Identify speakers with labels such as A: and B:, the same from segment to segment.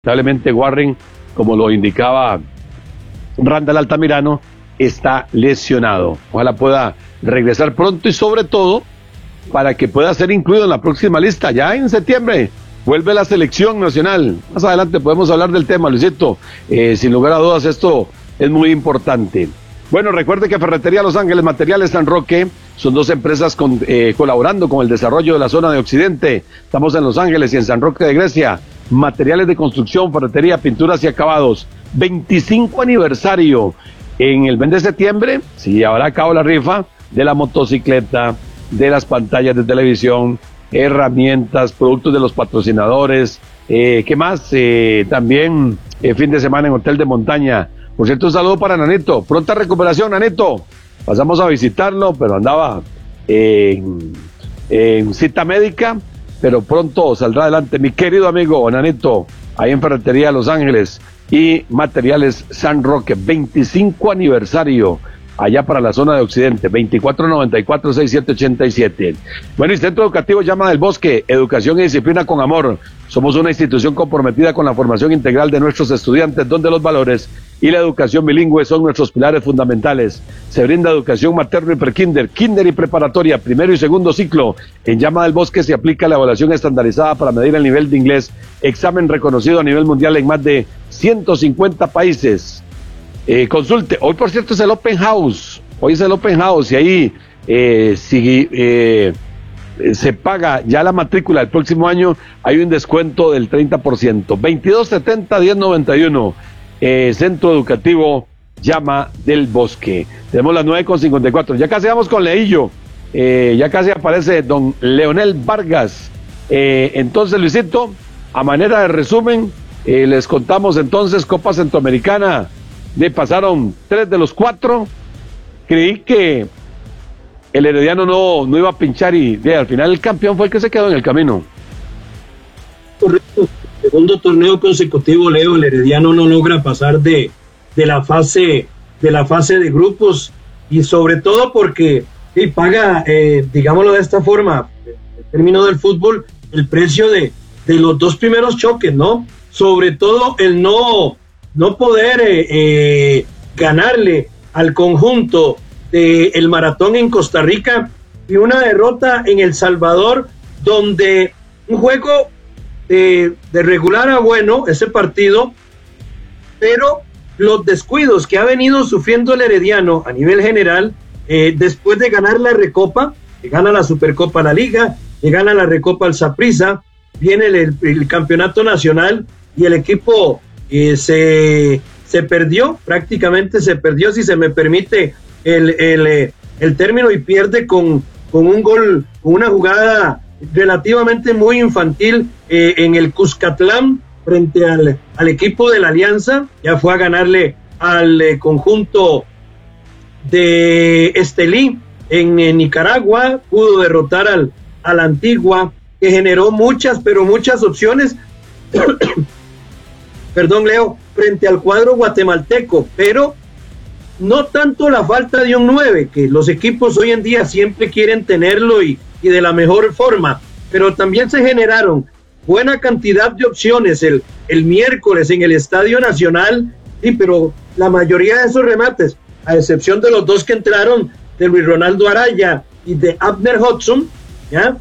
A: Lamentablemente Warren, como lo indicaba Randall Altamirano, está lesionado. Ojalá pueda regresar pronto y sobre todo para que pueda ser incluido en la próxima lista. Ya en septiembre vuelve la selección nacional. Más adelante podemos hablar del tema, Luisito. Sin lugar a dudas esto es muy importante. Bueno, recuerde que Ferretería Los Ángeles, Materiales San Roque, son dos empresas colaborando con el desarrollo de la zona de Occidente. Estamos en Los Ángeles y en San Roque de Grecia. Materiales de construcción, ferretería, pinturas y acabados. 25 aniversario. En el mes de septiembre se llevará a cabo la rifa de la motocicleta, de las pantallas de televisión, herramientas, productos de los patrocinadores. ¿Qué más? También fin de semana en Hotel de Montaña. Por cierto, un saludo para Nanito. Pronta recuperación, Nanito. Pasamos a visitarlo, pero andaba en cita médica, pero pronto saldrá adelante. Mi querido amigo Nanito, ahí en Ferretería Los Ángeles y Materiales San Roque, 25 aniversario, allá para la zona de Occidente, 2494-6787. Bueno, y Centro Educativo Llama del Bosque, educación y disciplina con amor. Somos una institución comprometida con la formación integral de nuestros estudiantes, donde los valores y la educación bilingüe son nuestros pilares fundamentales. Se brinda educación materno y prekinder, kinder y preparatoria, primero y segundo ciclo. En Llama del Bosque se aplica la evaluación estandarizada para medir el nivel de inglés, examen reconocido a nivel mundial en más de 150 países. Consulte, hoy por cierto es el Open House, y ahí se paga ya la matrícula del próximo año, hay un descuento del 30%, 2270-1091, Centro Educativo Llama del Bosque. Tenemos las 9:54, ya casi vamos con Leillo, ya casi aparece don Leonel Vargas. Entonces, Luisito, a manera de resumen, les contamos entonces Copa Centroamericana. Le pasaron 3 de los 4. Creí que el Herediano no iba a pinchar y al final el campeón fue el que se quedó en el camino.
B: Correcto. Segundo torneo consecutivo, Leo, el Herediano no logra pasar de la fase de grupos, y sobre todo porque paga, digámoslo de esta forma, en términos del fútbol, el precio de los dos primeros choques, ¿no? Sobre todo el no poder ganarle al conjunto del Maratón en Costa Rica, y una derrota en El Salvador, donde un juego de regular a bueno ese partido, pero los descuidos que ha venido sufriendo el Herediano a nivel general, después de ganar la Recopa, que gana la Supercopa a la Liga, que gana la Recopa al Saprissa, viene el campeonato nacional y el equipo se perdió, prácticamente se perdió, si se me permite el término, y pierde con un gol, con una jugada relativamente muy infantil en el Cuscatlán frente al equipo de la Alianza. Ya fue a ganarle al conjunto de Estelí en Nicaragua, pudo derrotar al Antigua, que generó muchas opciones perdón, Leo, frente al cuadro guatemalteco, pero no tanto la falta de un 9, que los equipos hoy en día siempre quieren tenerlo y de la mejor forma, pero también se generaron buena cantidad de opciones el miércoles en el Estadio Nacional, pero la mayoría de esos remates, a excepción de los dos que entraron, de Luis Ronaldo Araya y de Abner Hudson, ¿ya?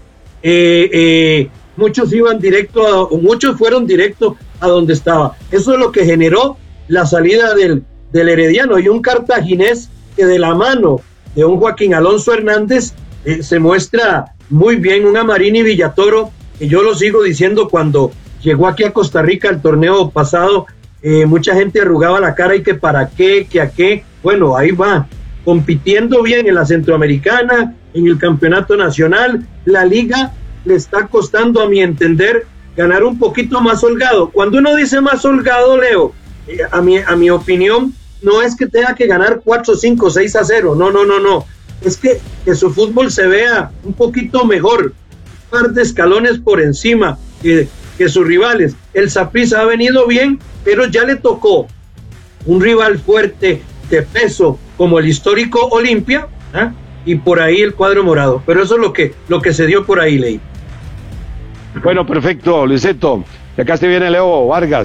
B: Muchos fueron directo a donde estaba. Eso es lo que generó la salida del Herediano, y un cartaginés que de la mano de un Joaquín Alonso Hernández se muestra muy bien, un Amarini Villatoro, que yo lo sigo diciendo, cuando llegó aquí a Costa Rica el torneo pasado, mucha gente arrugaba la cara y que para qué, que a qué. Bueno, ahí va, compitiendo bien en la Centroamericana, en el Campeonato Nacional. La Liga le está costando, a mi entender, ganar un poquito más holgado. Cuando uno dice más holgado, Leo, a mi opinión, no es que tenga que ganar 4, 5, 6-0, no. Es que su fútbol se vea un poquito mejor, un par de escalones por encima que sus rivales. El Saprissa ha venido bien, pero ya le tocó un rival fuerte, de peso, como el histórico Olimpia, y por ahí el cuadro morado. Pero eso es lo que se dio por ahí, Ley.
A: Bueno, perfecto, Luisito. Y acá se viene Leo Vargas.